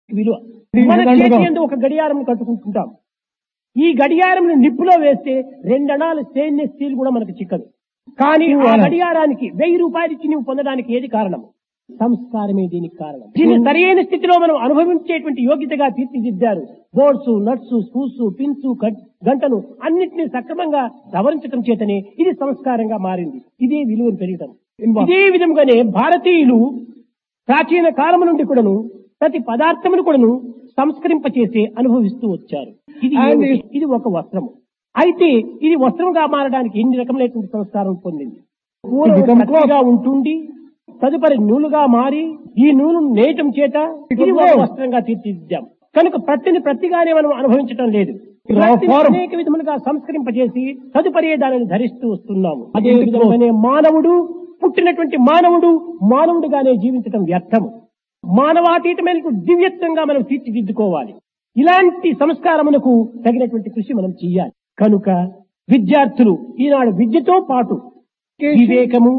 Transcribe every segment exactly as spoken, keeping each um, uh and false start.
విలువ. మన చేతి యందు ఒక గడియారం కట్టుకుంటుంటాం. ఈ గడియారం నిప్పులో వేస్తే రెండణాల స్టెయిన్లెస్ స్టీల్ కూడా మనకు చిక్కదు. కానీ ఆ గడియారానికి వెయ్యి రూపాయలు ఇచ్చి నువ్వు పొందడానికి ఏది కారణం? సంస్కారమే దీనికి కారణం. దీన్ని సరైన స్థితిలో మనం అనుభవించేటువంటి యోగ్యతగా తీర్చిదిద్దారు. బోర్డ్స్, నట్స్, స్క్రూస్, పిన్స్, గంటలు అన్నింటినీ సక్రమంగా సవరించడం చేతనే ఇది సంస్కారంగా మారింది. ఇదే విలువను పెరగటం. ఇదే విధంగానే భారతీయులు ప్రాచీన కాలం నుండి కూడాను ప్రతి పదార్థమును కూడాను సంస్కరింపచేసి అనుభవిస్తూ వచ్చారు. ఇది ఇది ఒక వస్త్రము. అయితే ఇది వస్త్రంగా మారడానికి ఎన్ని రకములైనటువంటి సంస్కారం పొందింది. పూర్వంగా ఉంటుండి తదుపరి నూలుగా మారి ఈ నూలు నేయటం చేత ఇది ఒక వస్త్రంగా తీర్చిదిద్దాం. కనుక ప్రతిని ప్రతిగానే మనం అనుభవించడం లేదు. అనేక విధములుగా సంస్కరింపజేసి తదుపరి దానిని ధరిస్తూ వస్తున్నాము. అదే విధంగానే మానవుడు పుట్టినటువంటి మానవుడు మానవుడుగానే జీవించటం వ్యర్థము. మానవాతీతమైనటువంటి దివ్యత్వంగా మనం తీర్చిదిద్దుకోవాలి. ఇలాంటి సంస్కారమునకు తగినటువంటి కృషి మనం చెయ్యాలి. కనుక విద్యార్థులు ఈనాడు విద్యతో పాటు వివేకము,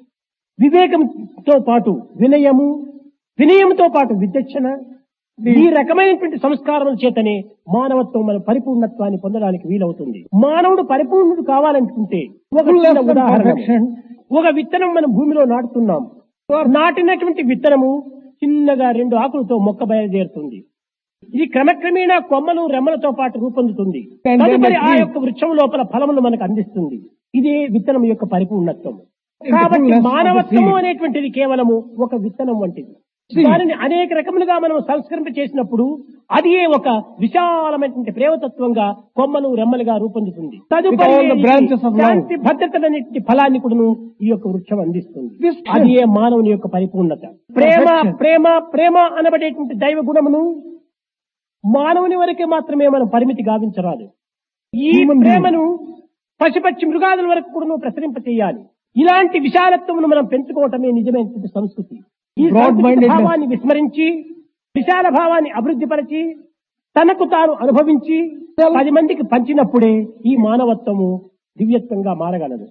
వివేకంతో పాటు వినయము, వినయంతో పాటు విచక్షణ, ఈ రకమైనటువంటి సంస్కారముల చేతనే మానవత్వం మన పరిపూర్ణత్వాన్ని పొందడానికి వీలవుతుంది. మానవుడు పరిపూర్ణుడు కావాలనుకుంటే ఒక చిన్న ఉదాహరణ, ఒక విత్తనం మనం భూమిలో నాటుతున్నాం. నాటినటువంటి విత్తనము చిన్నగా రెండు ఆకులతో మొక్క బయలుదేరుతుంది. ఇది క్రమక్రమేణా కొమ్మలు రెమ్మలతో పాటు రూపొందుతుంది. తదుపరి ఆ యొక్క వృక్షం లోపల ఫలములు మనకు అందిస్తుంది. ఇదే విత్తనం యొక్క పరిపూర్ణత్వం. కాబట్టి మానవత్వము అనేటువంటిది కేవలము ఒక విత్తనం వంటిది. దానిని అనేక రకములుగా మనం సంస్కరింప చేసినప్పుడు అది ఒక విశాలమైనటువంటి ప్రేమతత్వంగా కొమ్మలు రెమ్మలుగా రూపొందుతుంది. తదుపరి శాంతి భద్రతలన్నింటి ఫలాన్ని కూడా ఈ యొక్క వృక్షం అందిస్తుంది. అది ఏ మానవుని యొక్క పరిపూర్ణత. ప్రేమ ప్రేమ ప్రేమ అనబడేటువంటి దైవ గుణమును మానవుని వరకే మాత్రమే మనం పరిమితి గావించరాదు. ఈ ప్రేమను పశుపక్షి మృగాదుల వరకు కూడా ప్రసరింప చేయాలి. ఇలాంటి విశాలత్వమును మనం పెంచుకోవటమే నిజమైనటువంటి సంస్కృతి. ఈ భావాన్ని విస్మరించి విశాల భావాన్ని అభివృద్ధి పరిచి తనకు తాను అనుభవించి పది మందికి పంచినప్పుడే ఈ మానవత్వము దివ్యత్వంగా మారగలదు.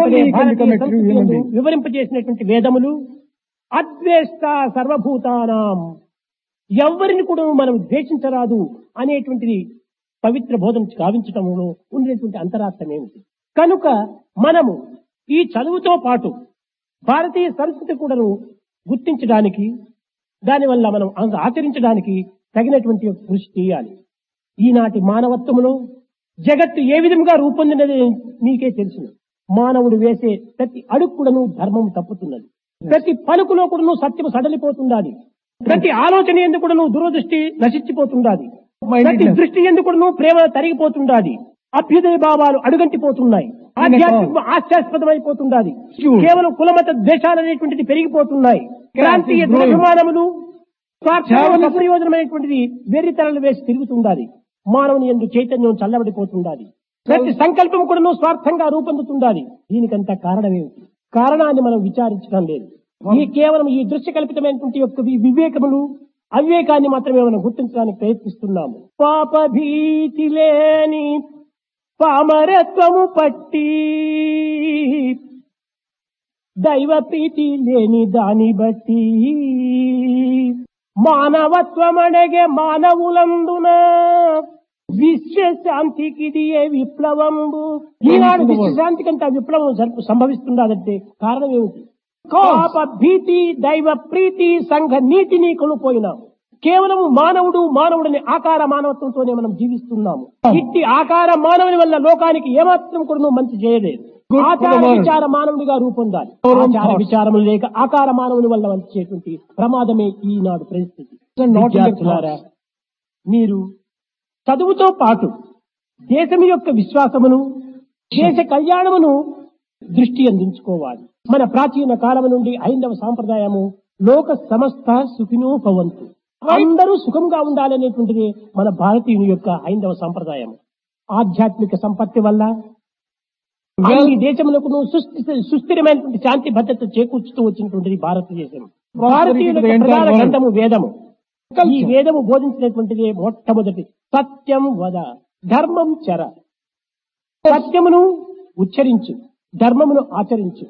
వివరింపజేసినటువంటి వేదములు అద్వేష్ట సర్వభూతానాం, ఎవరిని కూడా మనం ద్వేషించరాదు అనేటువంటిది పవిత్ర బోధన గావించటంలో ఉండేటువంటి అంతరార్థం ఏమిటి? కనుక మనము ఈ చదువుతో పాటు భారతీయ సంస్కృతి కూడాను గుర్తించడానికి, దానివల్ల మనం ఆచరించడానికి తగినటువంటి కృషి చేయాలి. ఈనాటి మానవత్వములో జగత్తు ఏ విధంగా రూపొందినది నీకే తెలుసు. మానవుడు వేసే ప్రతి అడుగు కూడాను ధర్మం తప్పుతున్నది. ప్రతి పలుకులో కూడాను సత్యము సడలిపోతున్నది. ప్రతి ఆలోచన ఎందుకు కూడాను దురదృష్టి నశించిపోతున్నది. ప్రతి దృష్టి ఎందుకు కూడాను ప్రేమ తరిగిపోతున్నది. అభ్యుదయ భావాలు అడుగంటిపోతున్నాయి. ఆధ్యాత్మిక హాస్యాస్పదమైపోతున్నది. కేవలం కులమత ద్వేషాలు అనేటువంటిది పెరిగిపోతున్నాయి. ప్రాంతీయ దురభిమానములు, ప్రయోజనమైనటువంటిది వెర్రితరలు వేసి తిరుగుతున్నది. మానవుని యందు చైతన్యం చల్లబడిపోతున్నది. ప్రతి సంకల్పం కూడా స్వార్థంగా రూపొందుతున్నది. దీనికంతా కారణమేమిటి? కారణాన్ని మనం విచారించడం లేదు. ఈ కేవలం ఈ దృశ్య కల్పితమైనటువంటి యొక్క వివేకములు, అవివేకాన్ని మాత్రమే మనం గుర్తించడానికి ప్రయత్నిస్తున్నాము. పాప భీతి లేని పామరత్వము పట్టి, దైవ ప్రీతి లేని దాని బట్టి, మానవత్వమడగే మానవులందున విశ్వశాంతికి ఏ విప్లవంబు. ఈనాడు విశ్వశాంతి కంటే విప్లవం సంభవిస్తున్నదంటే కారణం ఏమిటి? పాప భీతి, దైవ ప్రీతి, సంఘ నీతిని కొనుపోయినాం. కేవలం మానవుడు మానవుడిని ఆకార మానవత్వంతోనే మనం జీవిస్తున్నాము. ఇట్టి ఆకార మానవుని వల్ల లోకానికి ఏమాత్రం కూడా మంచి చేయలేదు. ఆచార విచార మానవుడిగా రూపొందాలి. ఆచార విచారములు లేక ఆకార మానవుని వల్ల వచ్చేటువంటి ప్రమాదమే ఈనాడు పరిస్థితి. విద్యార్థులారా, మీరు చదువుతో పాటు దేశం యొక్క విశ్వాసమును, దేశ కళ్యాణమును దృష్టి అందించుకోవాలి. మన ప్రాచీన కాలం నుండి హైందవ సాంప్రదాయము లోక సమస్త సుఖినో భవంతు, అందరూ సుఖంగా ఉండాలనేటువంటిది మన భారతీయుని యొక్క హైందవ సంప్రదాయం. ఆధ్యాత్మిక సంపత్తి వల్ల అన్ని దేశములకు సుస్థిరమైనటువంటి శాంతి భద్రత చేకూర్చుతూ వచ్చినటువంటిది భారతదేశం. భారతీయుల ప్రధాన గ్రంథము వేదము. ఈ వేదము బోధించినటువంటిది మొట్టమొదటి సత్యం వద, ధర్మం చర. సత్యమును ఉచ్చరించు, ధర్మమును ఆచరించు.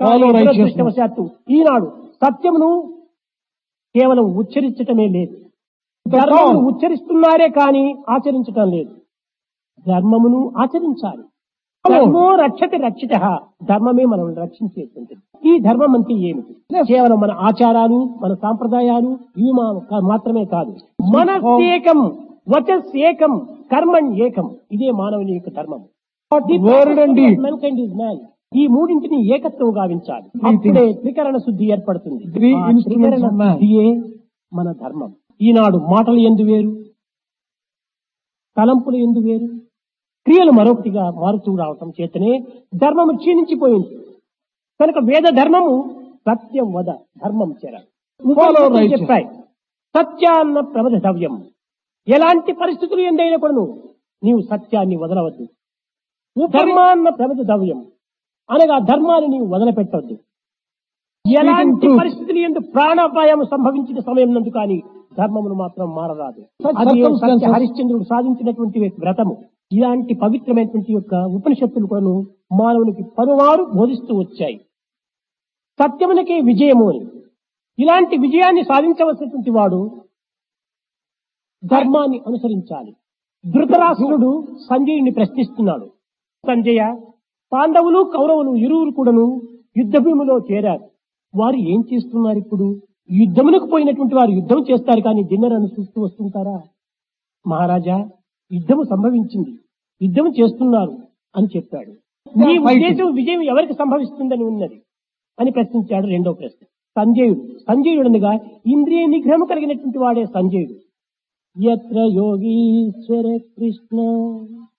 దురదృష్టవశాత్తు ఈనాడు సత్యమును కేవలం ఉచ్చరించటమే లేదు. ధర్మం ఉచ్చరిస్తున్నారే కానీ ఆచరించటం లేదు. ధర్మమును ఆచరించాలి. ధర్మో రక్షతి రక్షిత. ధర్మమే మనం రక్షించేటువంటిది. ఈ ధర్మం అంటే ఏమిటి? కేవలం మన ఆచారాలు, మన సాంప్రదాయాలు ఇవి మా- మాత్రమే కాదు. మనస్సేకం, వచస్సేకం, కర్మణ్ ఏకం. ఇదే మానవుని యొక్క ధర్మం. Mankind is man. ఈ మూడింటిని ఏకత్వం గావించాలి. అప్పుడే త్రికరణ శుద్ధి ఏర్పడుతుంది. ఆ త్రికరణ శుద్ధియే మన ధర్మం. ఈనాడు మాటలు ఎందు వేరు, తలంపులు ఎందు వేరు, క్రియలు మరొకటిగా మారుతూ రావటం చేతనే ధర్మము క్షీణించిపోయింది. కనుక వేద ధర్మము సత్యం వద ధర్మం చెర చెప్పాయి. సత్యాన్న ప్రబోధవ్యం. ఎలాంటి పరిస్థితులు ఎందైనా కూడా నీవు సత్యాన్ని వదలవద్దు. ధర్మాన్న ప్రబోధవ్యం అనగా ధర్మాన్ని నీవు వదిలిపెట్టవద్దు. ఎలాంటి పరిస్థితులు ఎందు ప్రాణాపాయం సంభవించిన సమయం నందు కానీ ధర్మమును మాత్రం మారరాదు. అది సత్య హరిశ్చంద్రుడు సాధించినటువంటి వ్రతము. ఇలాంటి పవిత్రమైనటువంటి యొక్క ఉపనిషత్తులు కూడా మానవునికి పలువారు బోధిస్తూ వచ్చాయి. సత్యమునకే విజయము అని. ఇలాంటి విజయాన్ని సాధించవలసినటువంటి వాడు ధర్మాన్ని అనుసరించాలి. ధృతరాష్ట్రుడు సంజయుని ప్రశ్నిస్తున్నాడు. సంజయ, పాండవులు కౌరవులు ఇరువురు కూడాను యుద్ధ భూమిలో చేరారు. వారు ఏం చేస్తున్నారు ఇప్పుడు? యుద్ధములకు పోయినటువంటి వారు యుద్ధం చేస్తారు కానీ దిన్నరను చూస్తూ వస్తుంటారా? మహారాజా, యుద్ధము సంభవించింది, యుద్ధం చేస్తున్నారు అని చెప్పాడు. నీ ఉద్దేశం విజయం ఎవరికి సంభవిస్తుందని ఉన్నది అని ప్రశ్నించాడు. రెండో ప్రశ్న సంజయుడు. సంజయుడనగా ఇంద్రియ నిగ్రహం కలిగినటువంటి వాడే సంజయుడు. యత్ర యోగీశ్వర కృష్ణ